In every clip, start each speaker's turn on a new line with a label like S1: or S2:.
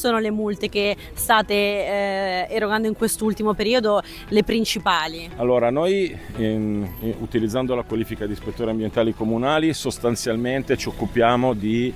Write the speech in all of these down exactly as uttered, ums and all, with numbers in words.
S1: sono le multe che state eh, erogando in quest'ultimo periodo, le principali?
S2: Allora, noi in, in, utilizzando la qualifica di ispettore ambientali comunali sostanzialmente ci occupiamo di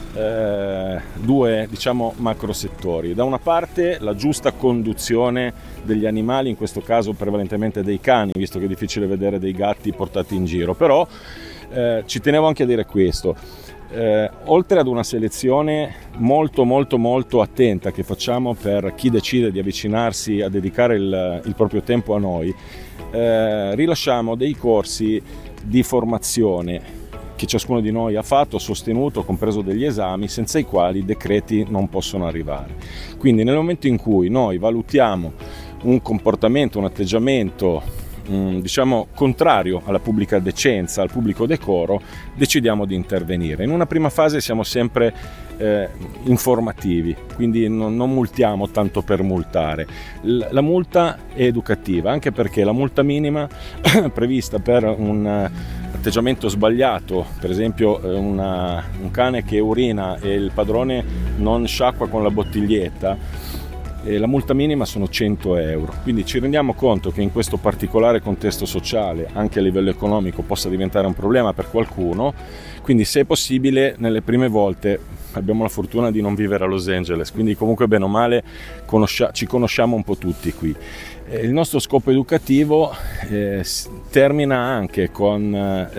S2: eh, due, diciamo, macro settori. Da una parte la giusta conduzione degli animali, in questo caso prevalentemente dei cani, visto che è difficile vedere dei gatti portati in giro, però eh, ci tenevo anche a dire questo. Eh, oltre ad una selezione molto molto molto attenta che facciamo per chi decide di avvicinarsi a dedicare il, il proprio tempo a noi, eh, rilasciamo dei corsi di formazione che ciascuno di noi ha fatto, sostenuto, compreso degli esami, senza i quali i decreti non possono arrivare. Quindi nel momento in cui noi valutiamo un comportamento, un atteggiamento diciamo contrario alla pubblica decenza, al pubblico decoro, decidiamo di intervenire. In una prima fase siamo sempre eh, informativi, quindi non, non multiamo tanto per multare. L- la multa è educativa, anche perché la multa minima prevista per un atteggiamento sbagliato, per esempio una, un cane che urina e il padrone non sciacqua con la bottiglietta, e la multa minima sono cento euro, quindi ci rendiamo conto che in questo particolare contesto sociale, anche a livello economico, possa diventare un problema per qualcuno, quindi se è possibile nelle prime volte abbiamo la fortuna di non vivere a Los Angeles, quindi comunque bene o male conoscia- ci conosciamo un po' tutti qui. Eh, il nostro scopo educativo eh, termina anche con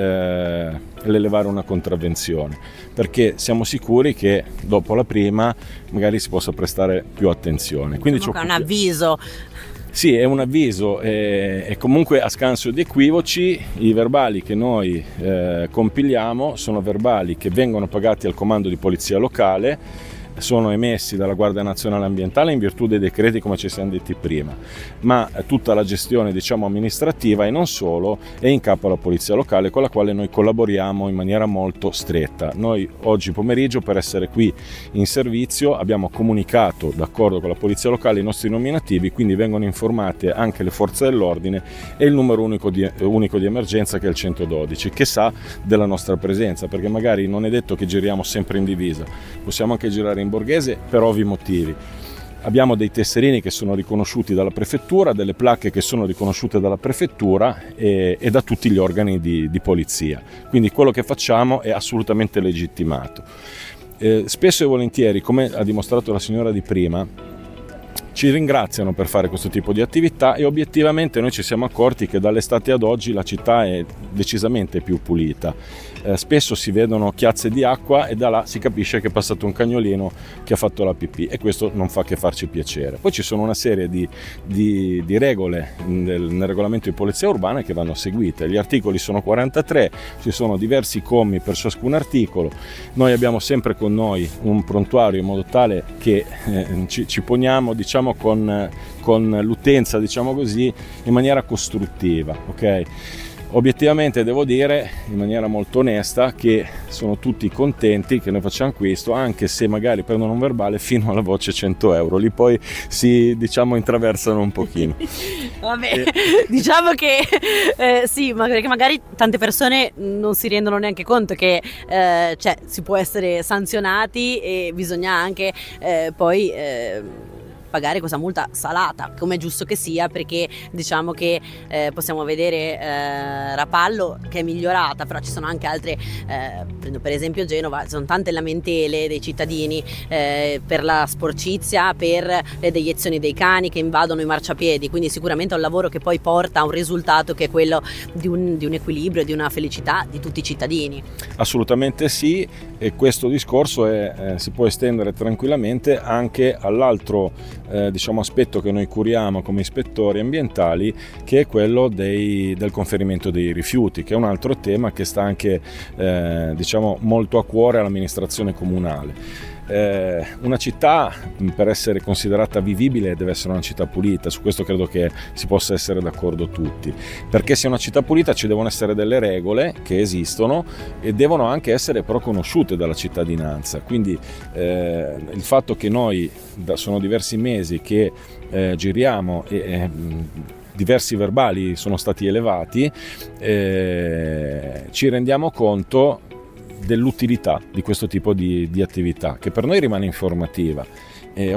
S2: eh, l'elevare una contravvenzione, perché siamo sicuri che dopo la prima magari si possa prestare più attenzione. Quindi
S1: è un avviso.
S2: Sì, è un avviso e, e comunque a scanso di equivoci i verbali che noi eh, compiliamo sono verbali che vengono pagati al comando di polizia locale, sono emessi dalla Guardia Nazionale Ambientale in virtù dei decreti, come ci siamo detti prima, ma tutta la gestione, diciamo, amministrativa e non solo è in capo alla polizia locale, con la quale noi collaboriamo in maniera molto stretta. Noi oggi pomeriggio, per essere qui in servizio, abbiamo comunicato, d'accordo con la polizia locale, i nostri nominativi, quindi vengono informate anche le forze dell'ordine e il numero unico di, unico di emergenza, che è il centododici, che sa della nostra presenza, perché magari non è detto che giriamo sempre in divisa, possiamo anche girare in borghese per ovvi motivi. Abbiamo dei tesserini che sono riconosciuti dalla prefettura, delle placche che sono riconosciute dalla prefettura e, e da tutti gli organi di, di polizia, quindi quello che facciamo è assolutamente legittimato. Eh, spesso e volentieri, come ha dimostrato la signora di prima, ci ringraziano per fare questo tipo di attività e obiettivamente noi ci siamo accorti che dall'estate ad oggi la città è decisamente più pulita. Eh, spesso si vedono chiazze di acqua e da là si capisce che è passato un cagnolino che ha fatto la pipì, e questo non fa che farci piacere. Poi ci sono una serie di, di, di regole nel, nel regolamento di polizia urbana che vanno seguite. Gli articoli sono quarantatré, ci sono diversi commi per ciascun articolo. Noi abbiamo sempre con noi un prontuario in modo tale che eh, ci, ci poniamo, diciamo, con, con l'utenza, diciamo così, in maniera costruttiva, ok? Obiettivamente devo dire, in maniera molto onesta, che sono tutti contenti che noi facciamo questo, anche se magari prendono un verbale fino alla voce cento euro, lì poi si, diciamo, intraversano un pochino.
S1: Vabbè,
S2: e...
S1: diciamo che eh, sì, ma perché magari tante persone non si rendono neanche conto che eh, cioè, si può essere sanzionati e bisogna anche eh, poi... Eh, pagare questa multa salata, come è giusto che sia, perché diciamo che eh, possiamo vedere eh, Rapallo che è migliorata, però ci sono anche altre, eh, prendo per esempio Genova, ci sono tante lamentele dei cittadini eh, per la sporcizia, per le deiezioni dei cani che invadono i marciapiedi, quindi sicuramente è un lavoro che poi porta a un risultato che è quello di un, di un equilibrio, di una felicità di tutti i cittadini.
S2: Assolutamente sì, e questo discorso è, eh, si può estendere tranquillamente anche all'altro Eh, diciamo aspetto che noi curiamo come ispettori ambientali, che è quello dei, del conferimento dei rifiuti, che è un altro tema che sta anche eh, diciamo molto a cuore all'amministrazione comunale. Eh, una città, per essere considerata vivibile, deve essere una città pulita. Su questo credo che si possa essere d'accordo tutti, perché se è una città pulita ci devono essere delle regole che esistono e devono anche essere però conosciute dalla cittadinanza. Quindi eh, il fatto che noi da, sono diversi mesi che eh, giriamo e eh, diversi verbali sono stati elevati, eh, ci rendiamo conto dell'utilità di questo tipo di, di attività, che per noi rimane informativa